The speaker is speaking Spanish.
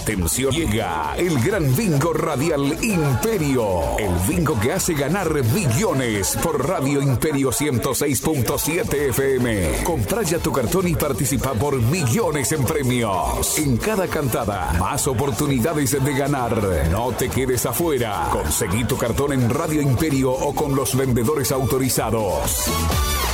Atención, llega el gran bingo radial Imperio. El bingo que hace ganar millones por Radio Imperio 106.7 FM. Compra ya tu cartón y participa por millones en premios. En cada cantada, más oportunidades de ganar. No te quedes afuera. Conseguí tu cartón en Radio Imperio o con los vendedores autorizados.